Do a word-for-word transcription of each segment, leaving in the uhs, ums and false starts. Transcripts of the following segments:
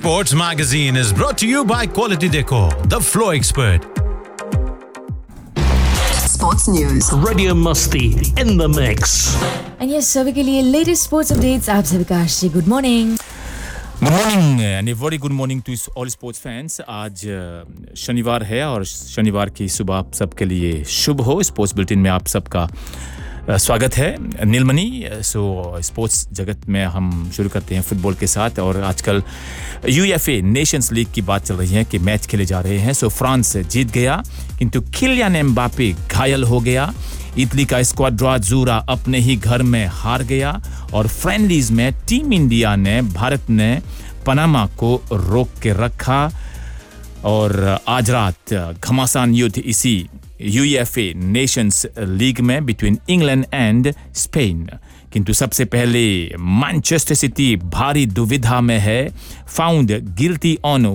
Sports Magazine is brought to you by Quality Decor, the Flow Expert. Sports News. Radio Musti in the mix. And yes, सभी के लिए latest sports updates आप सभी का आशीष good morning. Good morning and a very good morning to all sports fans. आज शनिवार है और शनिवार की सुबह आप सबके लिए शुभ हो. स्पोर्ट्स बुलेटिन में आप सबका स्वागत है. नीलमणि. सो स्पोर्ट्स जगत में हम शुरू करते हैं फुटबॉल के साथ और आजकल यूएफए नेशंस लीग की बात चल रही है कि मैच खेले जा रहे हैं. सो फ्रांस जीत गया किंतु किलियन एम्बापे घायल हो गया. इटली का स्क्वाड्रा अज़ूरा अपने ही घर में हार गया और फ्रेंडलीज में टीम इंडिया ने भारत ने पनामा को रोक के रखा. और आज रात घमासान युद्ध इसी यूएफए नेशंस लीग में बिटवीन इंग्लैंड एंड स्पेन. किंतु सबसे पहले मैनचेस्टर सिटी भारी दुविधा में है. फाउंड गिल्टी ऑन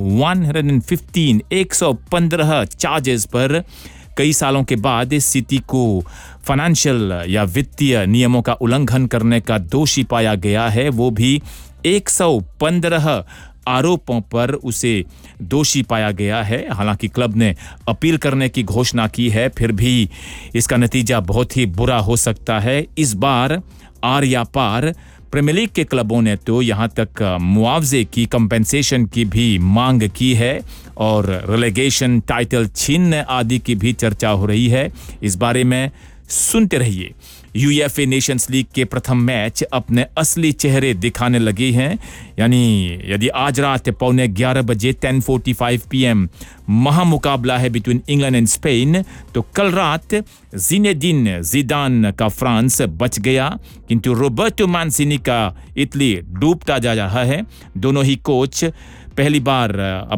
एक सौ पंद्रह चार्जेस पर कई सालों के बाद सिटी को फाइनेंशियल या वित्तीय नियमों का उल्लंघन करने का दोषी पाया गया है. वो भी एक सौ पंद्रह आरोपों पर उसे दोषी पाया गया है. हालांकि क्लब ने अपील करने की घोषणा की है, फिर भी इसका नतीजा बहुत ही बुरा हो सकता है. इस बार आर या पार. प्रीमियर लीग के क्लबों ने तो यहां तक मुआवजे की कंपेंसेशन की भी मांग की है और रिलेगेशन, टाइटल छीनने आदि की भी चर्चा हो रही है. इस बारे में सुनते रहिए. यूएफए नेशंस लीग के प्रथम मैच अपने असली चेहरे दिखाने लगे हैं. यानी यदि आज रात पौने ग्यारह बजे टेन फोर्टी फाइव पीएम महामुकाबला है बिटवीन इंग्लैंड एंड स्पेन, तो कल रात ज़िनेदिन ज़िदान का फ्रांस बच गया किंतु रोबर्टो मांसिनी का इटली डूबता जा रहा है. दोनों ही कोच पहली बार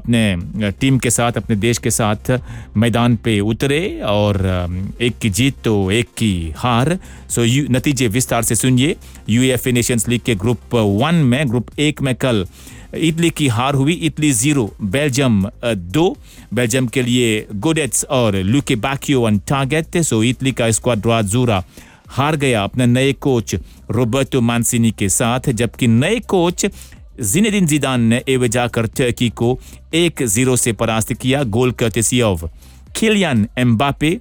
अपने टीम के साथ, अपने देश के साथ मैदान पे उतरे और एक की जीत तो एक की हार. सो नतीजे विस्तार से सुनिए. यूएफए नेशंस लीग के ग्रुप वन में, ग्रुप एक में कल इटली की हार हुई. इटली जीरो, बेल्जियम दो. बेल्जियम के लिए गोडेट्स और लुके बाकियो ऑन टारगेट. सो इटली का स्क्वाड्रा अज़ूरा हार गया अपने नए कोच रोबर्टो मांसिनी के साथ, जबकि नए कोच ज़िनेदिन ज़िदान ने एवजा कर टर्की को एक जीरो से परास्त किया. गोल कर्टेसी ऑफ किलियन एम्बापे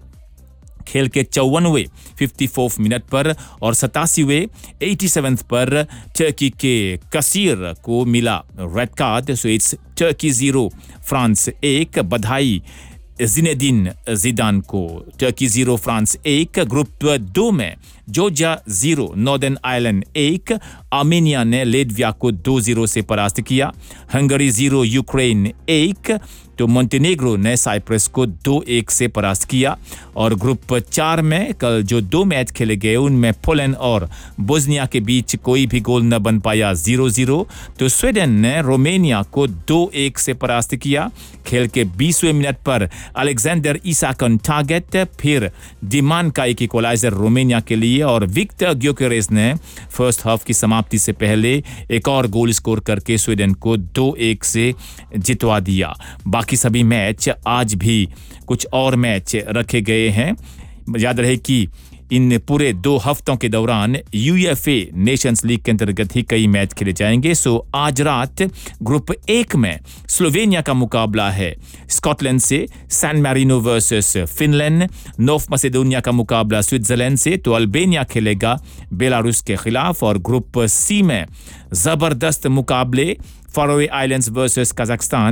खेल के चौवनवें चौवन मिनट पर और सतासीवें सत्तासीवें पर टर्की के कसीर को मिला red card. So it's Turkey zero France एक. बधाई ज़िनेदिन ज़िदान को. टर्की जीरो फ्रांस एक. ग्रुप दो में जॉर्जिया जीरो नॉर्दर्न आयरलैंड एक. आर्मेनिया ने लेटविया को दो जीरो से परास्त किया. हंगरी जीरो यूक्रेन एक. तो मोंटेनेग्रो ने साइप्रस को दो एक से परास्त किया. और ग्रुप चार में कल जो दो मैच खेले गए उनमें पोलैंड और बोस्निया के बीच कोई भी गोल न बन पाया, जीरो जीरो. तो स्वीडन ने रोमानिया को दो एक से परास्त किया. खेल के बीसवें मिनट पर अलेक्जेंडर इसाक ऑन टारगेट. फिर डिमान का एक इक्वलाइजर रोमानिया के लिए और विक्टर ग्योकेरेस ने फर्स्ट हाफ की समाप्ति से पहले एक और गोल स्कोर करके स्वीडन को दो एक से जितवा दिया. बाकी सभी मैच आज भी कुछ और मैच रखे गए हैं. याद रहे कि इन पूरे दो हफ्तों के दौरान यूएफए नेशंस लीग के अंतर्गत ही कई मैच खेले जाएंगे. सो आज रात ग्रुप एक में स्लोवेनिया का मुकाबला है स्कॉटलैंड से. San Marino versus Finland. North Macedonia का मुकाबला स्विट्जरलैंड से. तो अल्बानिया खेलेगा बेलारूस के खिलाफ. और ग्रुप सी में जबरदस्त मुकाबले फरोए आइलैंड्स वर्सेस कजाकिस्तान.